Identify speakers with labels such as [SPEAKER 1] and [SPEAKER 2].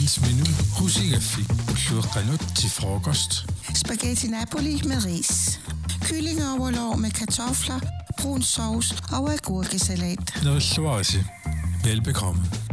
[SPEAKER 1] Dagens menu. Husigaffi. Luqanut til frokost.
[SPEAKER 2] Spaghetti Napoli med ris. Kyllingoverlov med kartofler, brun sovs og agurkesalat.
[SPEAKER 1] Noget sushi. Velbekomme.